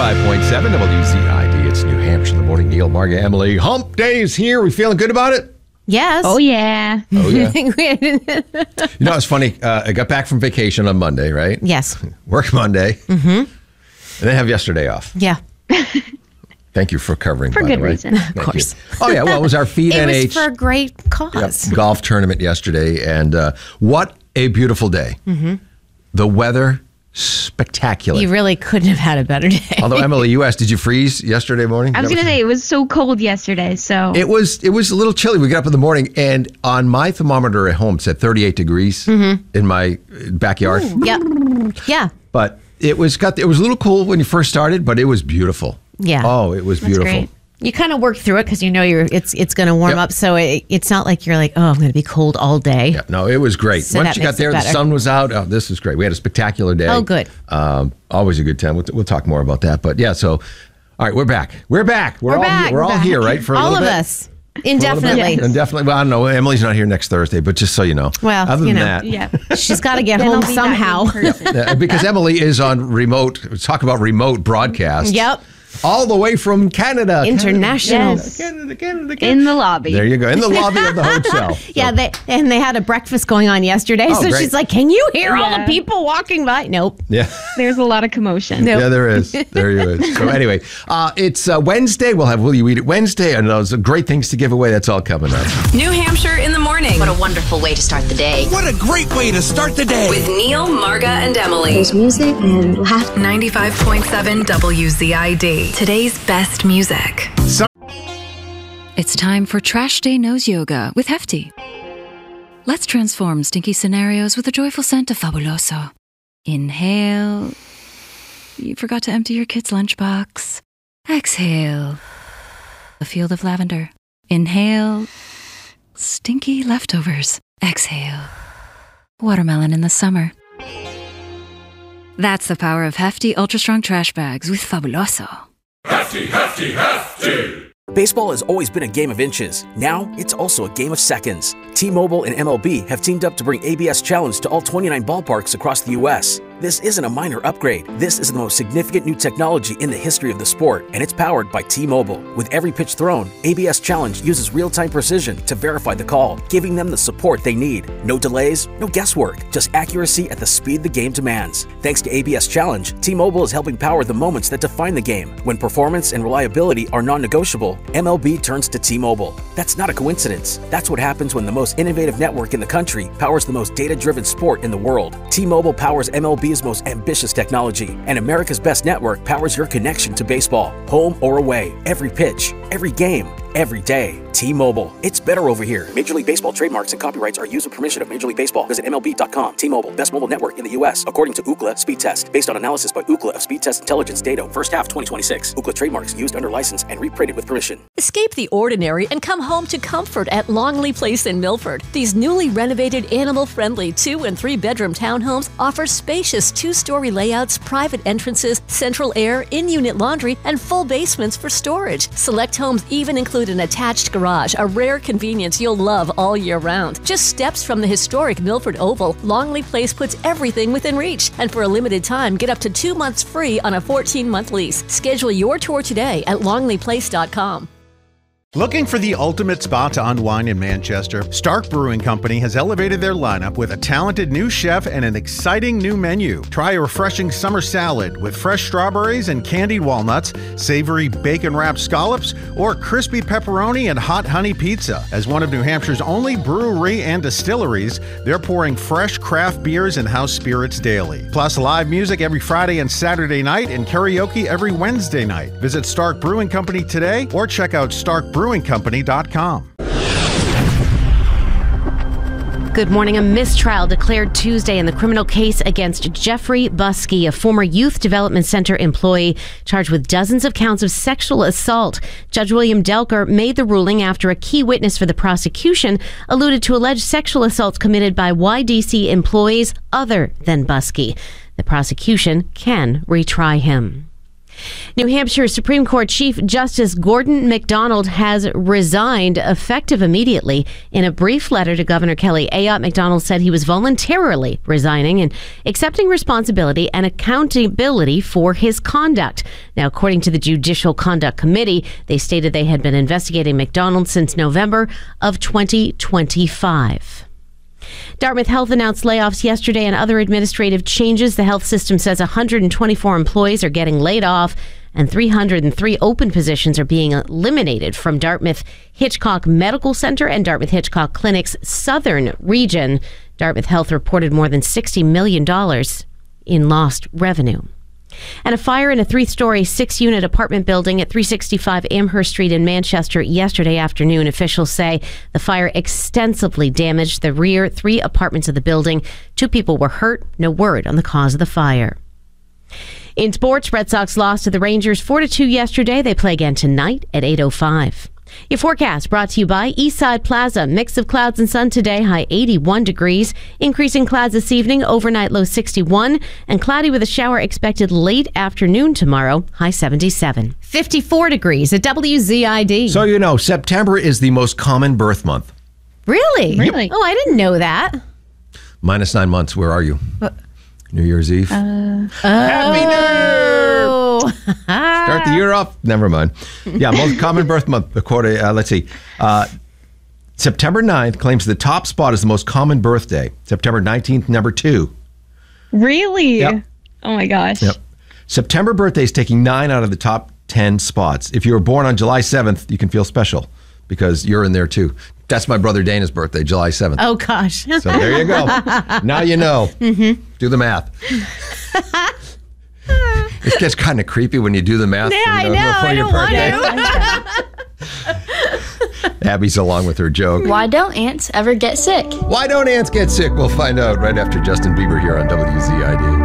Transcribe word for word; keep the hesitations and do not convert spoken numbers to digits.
ninety-five point seven W Z I D. It's New Hampshire in the morning. Neil, Marga, Emily. Hump Day is here. We feeling good about it? Yes. Oh, yeah. Oh, yeah. You know, it's funny. Uh, I got back from vacation on Monday, right? Yes. Work Monday. Mm-hmm. And then have yesterday off. Yeah. Thank you for covering, For by good the way. reason. Thank Of course. you. Oh, yeah. Well, it was our Feed It N H was for a great cause. yep, golf tournament yesterday. And uh, what a beautiful day. Mm-hmm. The weather, spectacular. You really couldn't have had a better day. Although, Emily, you asked, did you freeze yesterday morning? I was That going to say, it was so cold yesterday, so. It was it was a little chilly. We got up in the morning, and on my thermometer at home, it said thirty-eight degrees Mm-hmm. in my backyard. Yep. Yeah. But it was got it was a little cool when you first started, but it was beautiful. Yeah. Oh, it was That's beautiful. great. You kind of work through it because you know you're it's it's going to warm Yep. up. So it, it's not like you're like, oh, I'm going to be cold all day. Yeah, no, it was great. So Once that you got makes it there, the better. sun was out. Oh, this was great. We had a spectacular day. Oh, good. Um, always a good time. We'll, we'll talk more about that. But yeah, so all right, we're back. We're back. We're, We're all back. Here. We're, We're all back. here, right? For a All little of bit? us. For a little bit? Indefinitely. Indefinitely. Well, I don't know. Emily's not here next Thursday, but just so you know. Well, other you than know. that, Yeah. She's got to get Then home I'll be back in somehow. person. Uh, because Emily is on remote, talk about remote broadcast. Yep. All the way from Canada. International. Yes. Canada, Canada, Canada. In the lobby. There you go. In the lobby of the hotel. Yeah, So- they, and they had a breakfast going on yesterday. Oh, so great. she's like, can you hear all the Yeah. people walking by? Nope. Yeah. There's a lot of commotion. Nope. Yeah, there is. There you is. So anyway, uh, it's uh, Wednesday. We'll have Will You Eat It Wednesday. And those great things to give away. That's all coming up. New Hampshire in the morning. What a wonderful way to start the day. What a great way to start the day. With Neil, Marga, and Emily. There's music and laughter. ninety-five point seven W Z I D. Today's best music. It's time for Trash Day Nose Yoga with Hefty. Let's transform stinky scenarios with a joyful scent of Fabuloso. Inhale. You forgot to empty your kid's lunchbox. Exhale. A field of lavender. Inhale. Stinky leftovers. Exhale. Watermelon in the summer. That's the power of Hefty Ultra Strong Trash Bags with Fabuloso. Baseball has always been a game of inches. Now, it's also a game of seconds. T-Mobile and M L B have teamed up to bring A B S Challenge to all twenty-nine ballparks across the U S This isn't a minor upgrade. This is the most significant new technology in the history of the sport, and it's powered by T-Mobile. With every pitch thrown, A B S Challenge uses real-time precision to verify the call, giving them the support they need. No delays, no guesswork, just accuracy at the speed the game demands. Thanks to A B S Challenge, T-Mobile is helping power the moments that define the game. When performance and reliability are non-negotiable, M L B turns to T-Mobile. That's not a coincidence. That's what happens when the most innovative network in the country powers the most data-driven sport in the world. T-Mobile powers M L B's most ambitious technology, and America's best network powers your connection to baseball, home or away, every pitch, every game, every day. T-Mobile. It's better over here. Major League Baseball trademarks and copyrights are used with permission of Major League Baseball. Visit M L B dot com. T-Mobile, best mobile network in the U S, according to Ookla Speed Test. Based on analysis by Ookla of Speed Test Intelligence data, first half twenty twenty-six. Ookla trademarks used under license and reprinted with permission. Escape the ordinary and come home to comfort at Longley Place in Milford. These newly renovated, animal-friendly two- and three-bedroom townhomes offer spacious two-story layouts, private entrances, central air, in-unit laundry, and full basements for storage. Select homes even include an attached garage, a rare convenience you'll love all year round. Just steps from the historic Milford Oval, Longley Place puts everything within reach. And for a limited time, get up to two months free on a fourteen-month lease. Schedule your tour today at longley place dot com. Looking for the ultimate spot to unwind in Manchester? Stark Brewing Company has elevated their lineup with a talented new chef and an exciting new menu. Try a refreshing summer salad with fresh strawberries and candied walnuts, savory bacon-wrapped scallops, or crispy pepperoni and hot honey pizza. As one of New Hampshire's only brewery and distilleries, they're pouring fresh craft beers and house spirits daily. Plus live music every Friday and Saturday night and karaoke every Wednesday night. Visit Stark Brewing Company today or check out stark brewing company dot com. Good morning. A mistrial declared Tuesday in the criminal case against Jeffrey Buskey, a former Youth Development Center employee charged with dozens of counts of sexual assault. Judge William Delker made the ruling after a key witness for the prosecution alluded to alleged sexual assaults committed by Y D C employees other than Buskey. The prosecution can retry him. New Hampshire Supreme Court Chief Justice Gordon MacDonald has resigned effective immediately. In a brief letter to Governor Kelly Ayotte, MacDonald said he was voluntarily resigning and accepting responsibility and accountability for his conduct. Now, according to the Judicial Conduct Committee, they stated they had been investigating MacDonald since November of twenty twenty-five. Dartmouth Health announced layoffs yesterday and other administrative changes. The health system says one hundred twenty-four employees are getting laid off and three hundred three open positions are being eliminated from Dartmouth Hitchcock Medical Center and Dartmouth Hitchcock Clinic's southern region. Dartmouth Health reported more than sixty million dollars in lost revenue. And a fire in a three-story, six-unit apartment building at three sixty-five Amherst Street in Manchester yesterday afternoon. Officials say the fire extensively damaged the rear three apartments of the building. Two people were hurt. No word on the cause of the fire. In sports, Red Sox lost to the Rangers four to two yesterday. They play again tonight at eight oh five. Your forecast brought to you by Eastside Plaza. Mix of clouds and sun today, high eighty-one degrees. Increasing clouds this evening, overnight low sixty-one. And cloudy with a shower expected late afternoon tomorrow, high seventy-seven. fifty-four degrees at W Z I D. So you know, September is the most common birth month. Really? Really? Oh, I didn't know that. Minus nine months. Where are you? What? New Year's Eve. Uh, Happy New Year! Oh. Start the year off. Never mind. Yeah, most common birth month. According, uh, let's see. Uh, September ninth claims the top spot as the most common birthday. September nineteenth, number two. Really? Yep. Oh my gosh. Yep. September birthdays taking nine out of the top ten spots. If you were born on July seventh, you can feel special because you're in there too. That's my brother Dana's birthday, July seventh. Oh, gosh. So there you go. Now you know. Mm-hmm. Do the math. It gets kind of creepy when you do the math. Yeah, I you know, know. before I your don't want to. Abby's along with her joke. Why don't ants ever get sick? Why don't ants get sick? We'll find out right after Justin Bieber here on W Z I D.